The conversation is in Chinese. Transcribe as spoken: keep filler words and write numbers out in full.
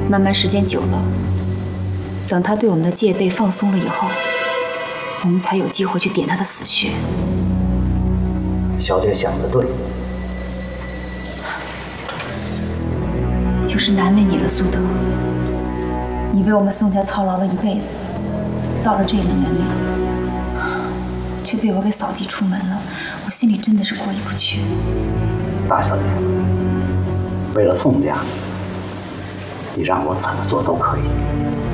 慢慢时间久了，等他对我们的戒备放松了以后，我们才有机会去点他的死穴。 小姐想得对， 就是难为你了，苏德。你为我们宋家操劳了一辈子，到了这个年龄，却被我给扫地出门了，我心里真的是过意不去。 大小姐，为了宋家，你让我怎么做都可以。